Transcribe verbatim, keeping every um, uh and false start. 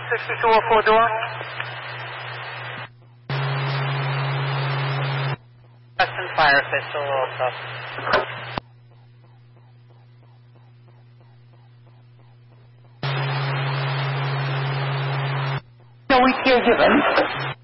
sixty-two oh four door. Western Fire Official also. No, we can't give any.